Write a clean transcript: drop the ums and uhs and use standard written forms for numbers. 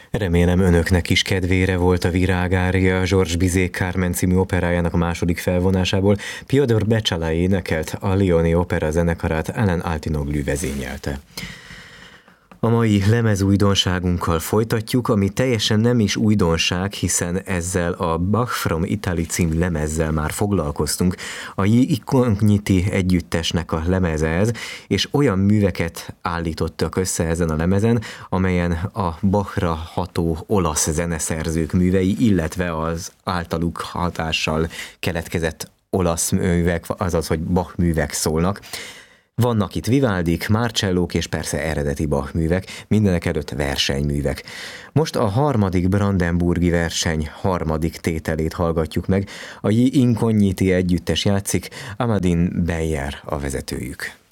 Remélem önöknek is kedvére volt a Virágária, Georges Bizet Carmen című operájának a második felvonásából. Piotr Becsalai énekelt, a Lioni Opera zenekarát Ellen Altinoglu vezényelte. A mai lemezújdonságunkkal folytatjuk, ami teljesen nem is újdonság, hiszen ezzel a Bach from Italy című lemezzel már foglalkoztunk. A Gli Incogniti együttesnek a lemeze ez, és olyan műveket állítottak össze ezen a lemezen, amelyen a Bachra ható olasz zeneszerzők művei, illetve az általuk hatással keletkezett olasz művek, azaz, hogy Bach művek szólnak. Vannak itt Vivaldik, Marcellók és persze eredeti Bach művek, mindenek előtt versenyművek. Most a harmadik brandenburgi verseny harmadik tételét hallgatjuk meg. A Gli Incogniti együttes játszik, Amadine Beyer a vezetőjük.